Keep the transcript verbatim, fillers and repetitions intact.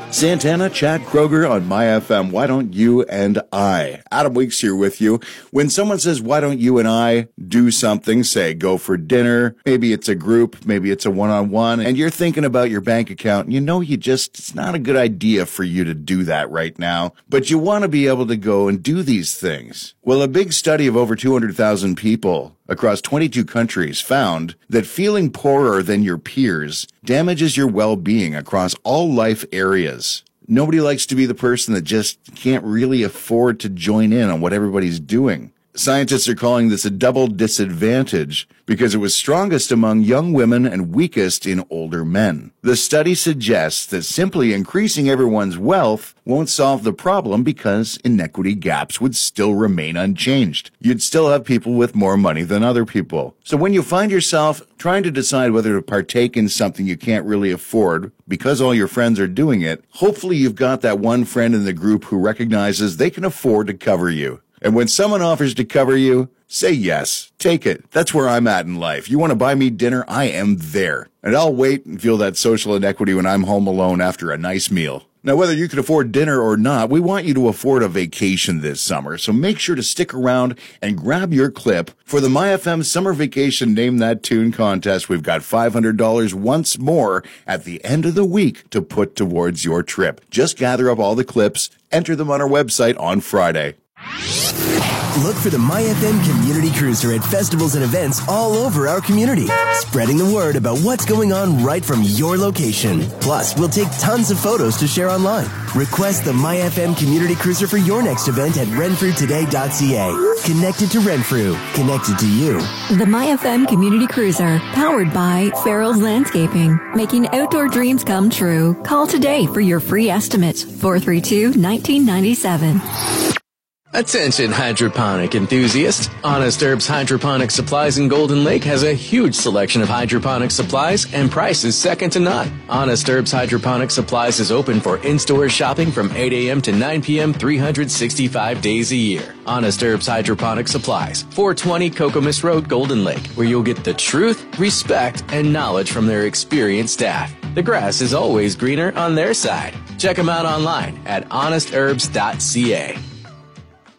Santana, Chad Kroger on My F M. Why don't you and I? Adam Weeks here with you. When someone says, why don't you and I do something, say go for dinner, maybe it's a group, maybe it's a one-on-one, and you're thinking about your bank account, and you know you just, it's not a good idea for you to do that right now, but you want to be able to go and do these things. Well, a big study of over two hundred thousand people across twenty-two countries found that feeling poorer than your peers damages your well-being across all life areas. Nobody likes to be the person that just can't really afford to join in on what everybody's doing. Scientists are calling this a double disadvantage because it was strongest among young women and weakest in older men. The study suggests that simply increasing everyone's wealth won't solve the problem because inequity gaps would still remain unchanged. You'd still have people with more money than other people. So when you find yourself trying to decide whether to partake in something you can't really afford because all your friends are doing it, hopefully you've got that one friend in the group who recognizes they can afford to cover you. And when someone offers to cover you, say yes. Take it. That's where I'm at in life. You want to buy me dinner? I am there. And I'll wait and feel that social inequity when I'm home alone after a nice meal. Now, whether you can afford dinner or not, we want you to afford a vacation this summer. So make sure to stick around and grab your clip for the My F M Summer Vacation Name That Tune contest. We've got five hundred dollars once more at the end of the week to put towards your trip. Just gather up all the clips, enter them on our website on Friday. Look for the My F M Community Cruiser at festivals and events all over our community, spreading the word about what's going on right from your location. Plus, we'll take tons of photos to share online. Request the My F M Community Cruiser for your next event at renfrew today dot c a. Connected to Renfrew, connected to you. The My F M Community Cruiser, powered by Farrell's Landscaping, making outdoor dreams come true. Call today for your free estimate, four three two, one nine nine seven. Attention hydroponic enthusiasts. Honest Herbs Hydroponic Supplies in Golden Lake has a huge selection of hydroponic supplies and prices second to none. Honest Herbs Hydroponic Supplies is open for in-store shopping from eight a.m. to nine p.m. three hundred sixty-five days a year. Honest Herbs Hydroponic Supplies, four twenty Kokomis Road, Golden Lake, where you'll get the truth, respect, and knowledge from their experienced staff. The grass is always greener on their side. Check them out online at honest herbs dot c a.